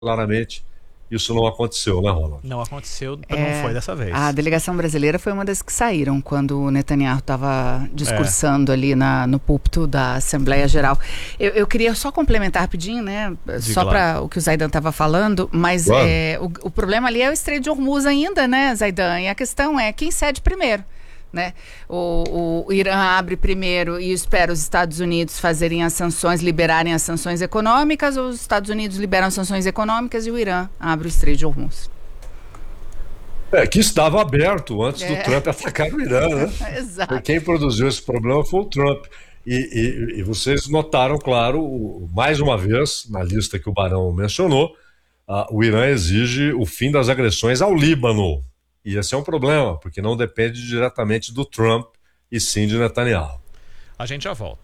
claramente isso não aconteceu, né, Ronald? Não aconteceu, não foi dessa vez. A delegação brasileira foi uma das que saíram quando o Netanyahu estava discursando ali no púlpito da Assembleia Geral. Eu queria só complementar rapidinho, né? Só para o que o Zaidan estava falando, mas claro. O problema ali é o Estreito de Hormuz ainda, né, Zaidan? E a questão é quem cede primeiro. Né? O Irã abre primeiro e espera os Estados Unidos fazerem as sanções, liberarem as sanções econômicas, ou os Estados Unidos liberam as sanções econômicas e o Irã abre o Estreito de Hormuz. Que estava aberto antes do Trump atacar o Irã, né? Exato. Quem produziu esse problema foi o Trump. E vocês notaram, claro, mais uma vez, na lista que o Barão mencionou, o Irã exige o fim das agressões ao Líbano. E esse é um problema, porque não depende diretamente do Trump e sim de Netanyahu. A gente já volta.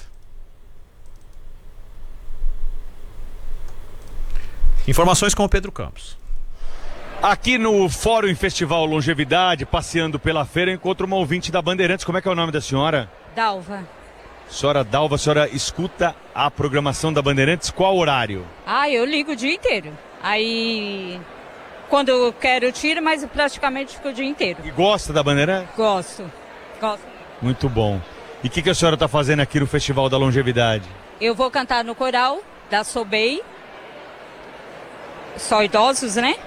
Informações com o Pedro Campos. Aqui no Fórum e Festival Longevidade, passeando pela feira, eu encontro uma ouvinte da Bandeirantes. Como é que é o nome da senhora? Dalva. Senhora Dalva, a senhora escuta a programação da Bandeirantes? Qual horário? Eu ligo o dia inteiro. Aí... Quando eu quero, eu tiro, mas eu praticamente fico o dia inteiro. E gosta da Bandeirante? Gosto. Muito bom. E o que a senhora está fazendo aqui no Festival da Longevidade? Eu vou cantar no coral da Sobei. Só idosos, né?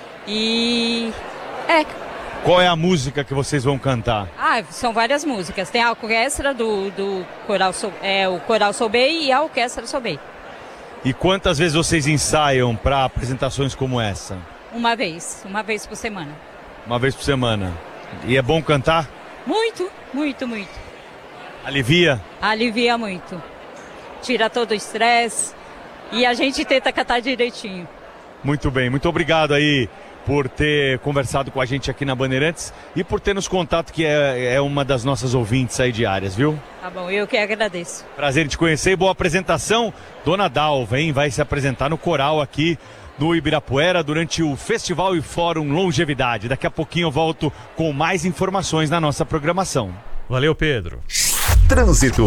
Qual é a música que vocês vão cantar? São várias músicas. Tem a orquestra do coral, o coral Sobei e a orquestra Sobei. E quantas vezes vocês ensaiam para apresentações como essa? Uma vez por semana. Uma vez por semana. E é bom cantar? Muito, muito, muito. Alivia? Alivia muito. Tira todo o estresse e a gente tenta cantar direitinho. Muito bem, muito obrigado aí por ter conversado com a gente aqui na Bandeirantes e por ter nos contado que é uma das nossas ouvintes aí diárias, viu? Tá bom, eu que agradeço. Prazer em te conhecer e boa apresentação. Dona Dalva, hein? Vai se apresentar no coral aqui no Ibirapuera durante o Festival e Fórum Longevidade. Daqui a pouquinho eu volto com mais informações na nossa programação. Valeu, Pedro. Trânsito.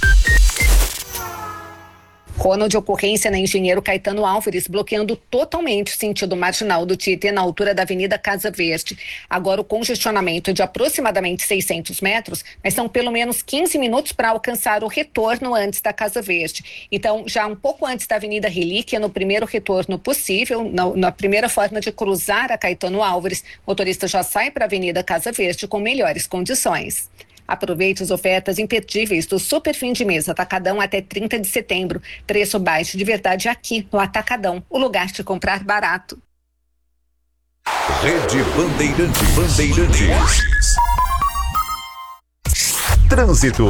Ronald, ocorrência na Engenheiro Caetano Álvares, bloqueando totalmente o sentido marginal do Tietê na altura da Avenida Casa Verde. Agora o congestionamento é de aproximadamente 600 metros, mas são pelo menos 15 minutos para alcançar o retorno antes da Casa Verde. Então, já um pouco antes da Avenida Relíquia, no primeiro retorno possível, na primeira forma de cruzar a Caetano Álvares, o motorista já sai para a Avenida Casa Verde com melhores condições. Aproveite as ofertas imperdíveis do Super Fim de Mês Atacadão até 30 de setembro. Preço baixo de verdade aqui no Atacadão, o lugar de comprar barato. Rede Bandeirantes. Trânsito.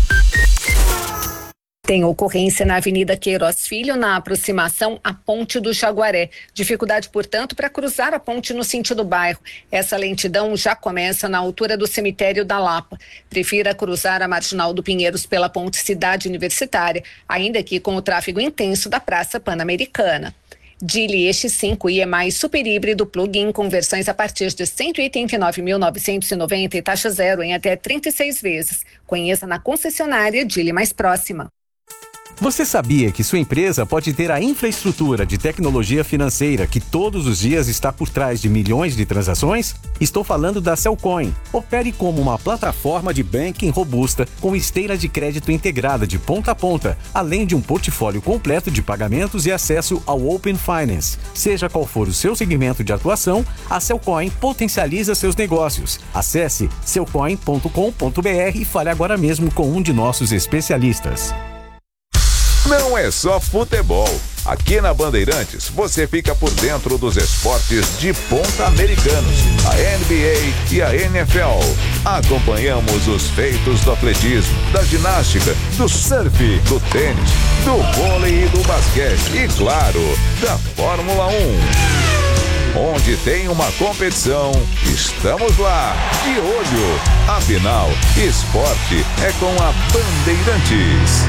Tem ocorrência na Avenida Queiroz Filho, na aproximação à Ponte do Jaguaré. Dificuldade, portanto, para cruzar a ponte no sentido bairro. Essa lentidão já começa na altura do cemitério da Lapa. Prefira cruzar a Marginal do Pinheiros pela ponte Cidade Universitária, ainda que com o tráfego intenso da Praça Pan-Americana. Geely EX5 IEMAI super híbrido plug-in com versões a partir de R$ 189.990 e taxa zero em até 36 vezes. Conheça na concessionária Geely mais próxima. Você sabia que sua empresa pode ter a infraestrutura de tecnologia financeira que todos os dias está por trás de milhões de transações? Estou falando da Cellcoin. Opere como uma plataforma de banking robusta com esteira de crédito integrada de ponta a ponta, além de um portfólio completo de pagamentos e acesso ao Open Finance. Seja qual for o seu segmento de atuação, a Cellcoin potencializa seus negócios. Acesse cellcoin.com.br e fale agora mesmo com um de nossos especialistas. Não é só futebol. Aqui na Bandeirantes, você fica por dentro dos esportes de ponta americanos, a NBA e a NFL. Acompanhamos os feitos do atletismo, da ginástica, do surf, do tênis, do vôlei e do basquete e, claro, da Fórmula 1. Onde tem uma competição, estamos lá, de olho. Afinal, esporte é com a Bandeirantes.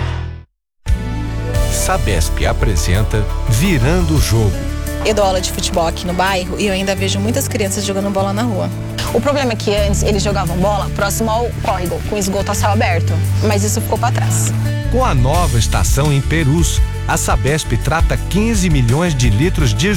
Sabesp apresenta Virando o Jogo. Eu dou aula de futebol aqui no bairro e eu ainda vejo muitas crianças jogando bola na rua. O problema é que antes eles jogavam bola próximo ao córrego, com esgoto a céu aberto, mas isso ficou para trás. Com a nova estação em Perus, a Sabesp trata 15 milhões de litros de